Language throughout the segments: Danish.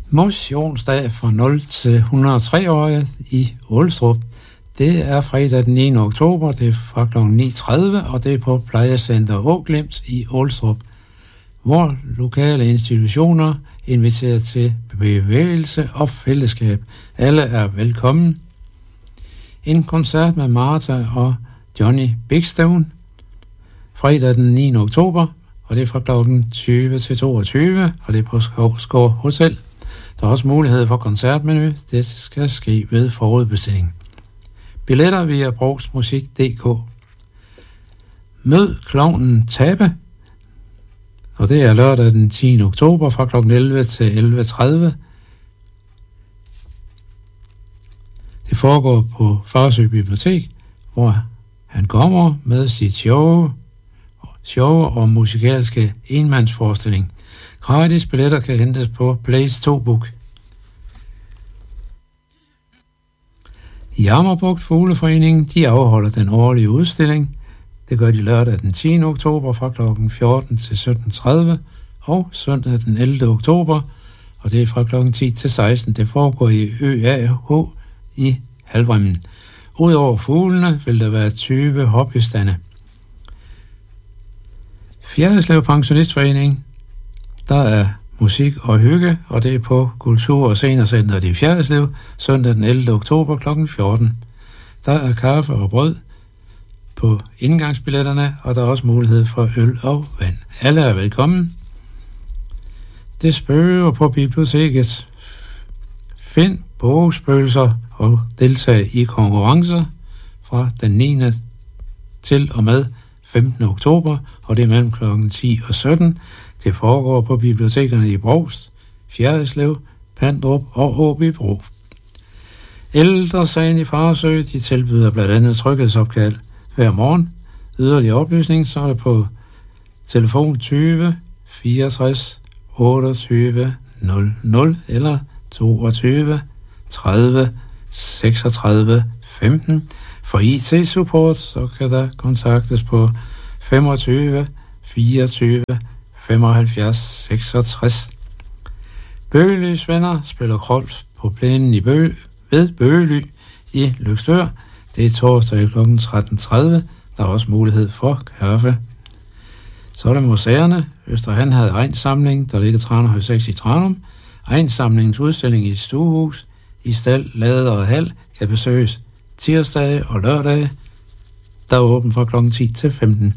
Motionsdag for 0 til 103-årige i Ålstrup. Det er fredag den 9. oktober, det er fra kl. 9.30, og det er på Plejecenter Åglimt i Ålstrup, hvor lokale institutioner inviterer til bevægelse og fællesskab. Alle er velkommen. En koncert med Martha og Johnny Bigstone fredag den 9. oktober, og det er fra kl. 20 til 22, og det er på Skovskov Hotel. Der er også mulighed for koncertmenu. Det skal ske ved forudbestilling. Billetter via brugsmusik.dk. Mød klovnen Tabe, og det er lørdag den 10. oktober fra kl. 11 til 11.30. Det foregår på Farsø Bibliotek, hvor han kommer med sit show og musikalske enmandsforestilling. Gratis billetter kan hentes på Place 2 Book. Jammerbugt Fugleforeningen, de afholder den årlige udstilling. Det gør de lørdag den 10. oktober fra kl. 14 til 17.30 og søndag den 11. oktober, og det er fra kl. 10 til 16. Det foregår i ØAH i Halvremmen. Udover fuglene vil der være 20 hobbystande. Fjerritslev Pensionistforening, der er musik og hygge, og det er på Kultur- og Scenercenteret i Fjerritslev søndag den 11. oktober kl. 14. Der er kaffe og brød på indgangsbilletterne, og der er også mulighed for øl og vand. Alle er velkommen. Det spøger på biblioteket. Find bogspøgelser og deltag i konkurrencer fra den 9. til og med 15. oktober, og det er mellem kl. 10 og 17. Det foregår på bibliotekerne i Brovst, Fjerritslev, Pandrup og Åbybro. Ældresagen i Farsø, de tilbyder blandt andet tryghedsopkald hver morgen. Yderligere oplysning, så er det på telefon 20 64 28 00 eller 22 30 36 15. For IT-support, så kan der kontaktes på 25 24 75 66. Bøgelys venner spiller krolf på plænen i ved Bøgely i Løgstør. Det er torsdag kl. 13.30. Der er også mulighed for kaffe. Så er der museerne. Østerhan havde egensamling, der ligger Tranehøj 6 i Tranum. Egensamlingens udstilling i Stuehus, i Stald, Lade og Hal kan besøges tirsdage og lørdage. Der er åbent fra kl. 10 til 15.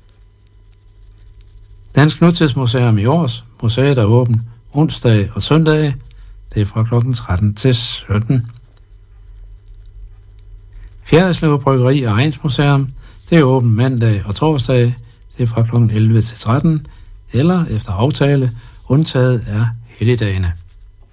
Dansk Nutidsmuseum i Års. Museet er åbent onsdag og søndag. Det er fra kl. 13 til 17. Fjerritslev Bryggeri og Egnsmuseum. Det er åbent mandag og torsdag. Det er fra kl. 11 til 13. Eller efter aftale, undtaget er helligdagene.